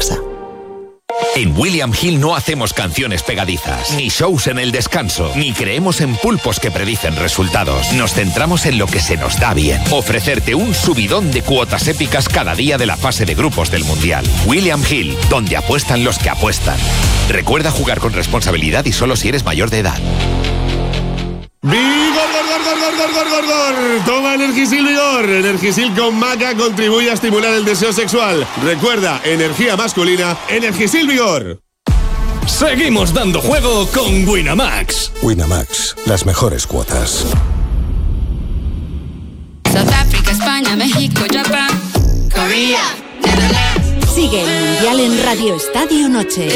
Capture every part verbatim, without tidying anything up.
casa. En William Hill no hacemos canciones pegadizas, ni shows en el descanso, ni creemos en pulpos que predicen resultados. Nos centramos en lo que se nos da bien. Ofrecerte un subidón de cuotas épicas cada día de la fase de grupos del Mundial. William Hill, donde apuestan los que apuestan. Recuerda jugar con responsabilidad y solo si eres mayor de edad. ¡Vigor, gor, gor, gor, gor, gor, gor, gor! Toma Energisil Vigor. Energisil con maca contribuye a estimular el deseo sexual. Recuerda, energía masculina, Energisil Vigor. Seguimos dando juego con Winamax. Winamax, las mejores cuotas. South Africa, España, México, Japón, Corea, Netherlands. Sigue el Mundial en Radio Estadio Noche.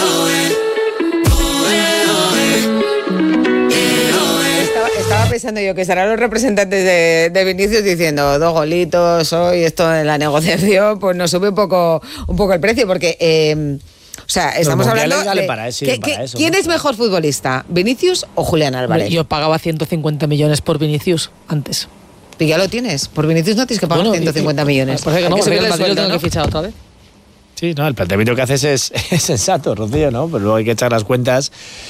Estaba pensando yo que estarán los representantes de, de Vinicius diciendo dos golitos hoy, esto en la negociación, pues nos sube un poco, un poco el precio, porque eh, o sea, estamos hablando de, para eso, que, para que, eso, ¿quién ¿no? es mejor futbolista, Vinicius o Julián Álvarez? Yo pagaba ciento cincuenta millones por Vinicius antes. Y ya lo tienes, por Vinicius no tienes que pagar bueno, ciento cincuenta y, millones. Pues que no, porque el Madrid lo tengo ¿no? que fichar otra vez. Sí, no, el planteamiento que haces es, es sensato, Rocío, ¿no? Pero luego hay que echar las cuentas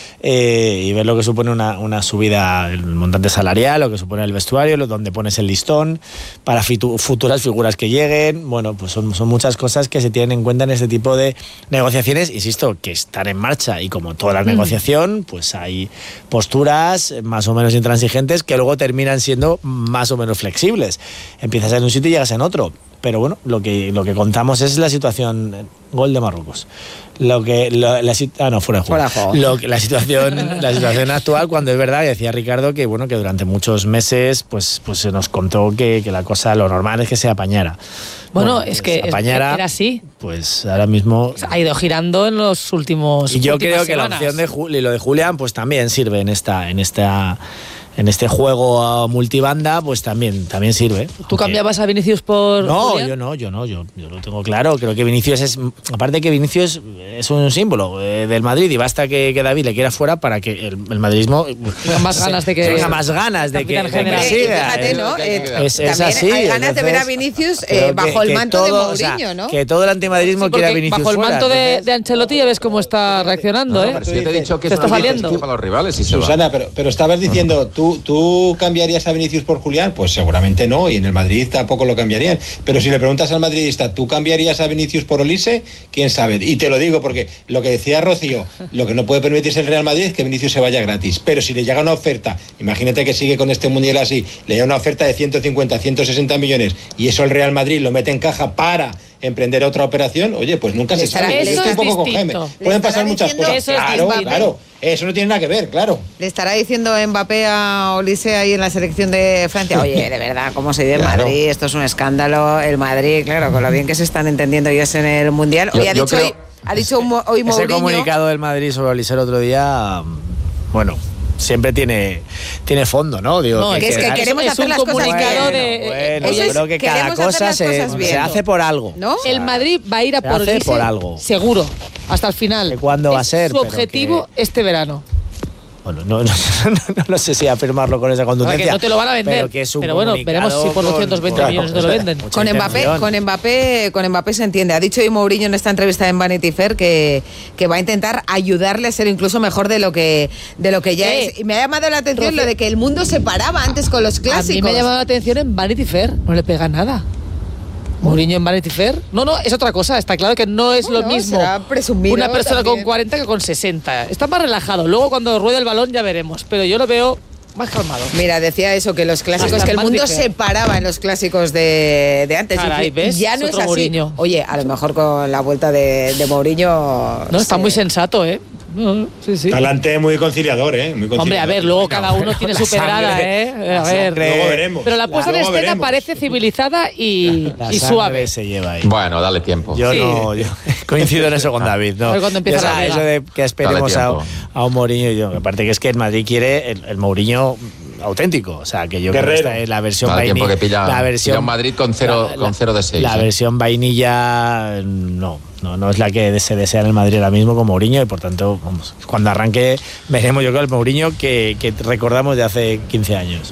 eh, y ver lo que supone una, una subida, el montante salarial, lo que supone el vestuario, lo, donde pones el listón para fitu, futuras figuras que lleguen. Bueno, pues son, son muchas cosas que se tienen en cuenta en este tipo de negociaciones, insisto, que están en marcha y como toda la mm. negociación, pues hay posturas más o menos intransigentes que luego terminan siendo más o menos flexibles. Empiezas en un sitio y llegas en otro. Pero bueno, lo que lo que contamos es la situación. Gol de Marruecos. Lo que lo, la ah no fuera de juego. Fuera de juego. Lo que la situación la situación actual, cuando es verdad, decía Ricardo que bueno que durante muchos meses pues pues se nos contó que, que la cosa lo normal es que se apañara. Bueno, bueno es que apañara, era así. Pues ahora mismo ha ido girando en los últimos. Y yo creo que semanas. la opción de Juli, lo de Julián pues también sirve en esta en esta en este juego multibanda, pues también, también sirve. ¿Tú Aunque... cambiabas a Vinicius por No, Julián? yo no, yo no, yo, yo lo tengo claro. Creo que Vinicius es, aparte que Vinicius es un símbolo eh, del Madrid y basta que, que David le quiera fuera para que el, el madridismo tenga más ganas de que tenga más ganas de que, de que siga. Fíjate, ¿no? Es, es así. Hay ganas entonces, de ver a Vinicius eh, bajo que, el manto que todo, de Mourinho, o sea, ¿no? Que todo el antimadridismo sí, quiera a Vinicius bajo el fuera, manto de, entonces... de Ancelotti ya ves cómo está reaccionando, no, ¿eh? Pero si te he dicho que te está saliendo para los rivales y se Susana, va. pero, pero estabas diciendo, ¿tú, ¿tú cambiarías a Vinicius por Julián? Pues seguramente no, y en el Madrid tampoco lo cambiarían. Pero si le preguntas al madridista, ¿tú cambiarías a Vinicius por Olise? ¿Quién sabe? Y te lo digo porque lo que decía Rocío, lo que no puede permitirse el Real Madrid es que Vinicius se vaya gratis. Pero si le llega una oferta, imagínate que sigue con este mundial así, le llega una oferta de ciento cincuenta, ciento sesenta millones y eso el Real Madrid lo mete en caja para emprender otra operación, oye, pues nunca se sabe. Eso Estoy es un poco distinto. con Jaime. Pueden pasar muchas cosas. Eso es claro, distinto. claro. Eso no tiene nada que ver, claro. Le estará diciendo Mbappé a Olise ahí en la selección de Francia, oye, de verdad, ¿cómo se dice el Claro. Madrid? Esto es un escándalo. El Madrid, claro, con lo bien que se están entendiendo ellos en el Mundial. Oye, Yo- ha yo dicho, creo- hoy, ha dicho hoy Ese Mourinho... comunicado del Madrid sobre Olise el otro día, bueno, siempre tiene, tiene fondo, ¿no? Digo, No, que es que queremos es hacer un las cosas comunicado bien. de Bueno, Eso yo es, creo que cada queremos hacer cosa las se, cosas bien. se hace por algo. ¿No? El Madrid va a ir a Se por hace Olise por algo. seguro, hasta el final. ¿De cuándo va a ser? Su Pero objetivo que- este verano. Bueno, no, no, no, no sé si afirmarlo con esa contundencia. Que no te lo van a vender. Pero, que es un Pero bueno, veremos si por doscientos veinte con- millones te lo venden. mucha Con Mbappé, intención. con Mbappé, con Mbappé se entiende. Ha dicho hoy Mourinho en esta entrevista en Vanity Fair que, que va a intentar ayudarle a ser incluso mejor de lo que de lo que ya Eh, es. Y me ha llamado la atención Rocío, lo de que el mundo se paraba antes con los clásicos. A mí me ha llamado la atención en Vanity Fair. No le pega nada. Mourinho en Vanity Fair. No, no, es otra cosa. Está claro que no es Bueno, lo mismo será presumido una persona también. con cuarenta que con sesenta. Está más relajado. Luego cuando ruede el balón ya veremos. Pero yo lo veo más calmado. Mira, decía eso, que los clásicos, Hasta que el Vanity mundo Fair. se paraba en los clásicos de, de antes. Caray, Y ¿ves? ya no Es es otro así. Mourinho. Oye, a lo mejor con la vuelta de, de Mourinho... No, está se- muy sensato, ¿eh? No, sí, sí. Talante muy conciliador, ¿eh? Muy conciliador. Hombre, a ver, luego cada uno tiene su pedrada, ¿eh? A ver. Luego veremos. Pero la puesta en Luego escena veremos. parece civilizada y, La y sangre suave. se lleva ahí. Bueno, dale tiempo. Yo Sí. no, yo coincido en eso con David. No. A ver cuándo empieza Yo, o sea, la liga. eso de que esperemos Dale a, tiempo. a un Mourinho, yo, aparte que es que el Madrid quiere el, el Mourinho auténtico, o sea, que yo creo que Guerrero. esta es la versión Dale tiempo vainilla, que pilla, la versión pilla un Madrid con cero, la- con cero de seis. La ¿eh? versión vainilla no, no, no es la que se desea en el Madrid ahora mismo con Mourinho y por tanto, vamos, cuando arranque veremos yo creo el Mourinho que, que recordamos de hace quince años.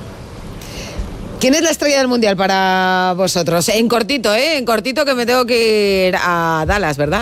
¿Quién es la estrella del Mundial para vosotros? En cortito, ¿eh? En cortito que me tengo que ir a Dallas, ¿verdad?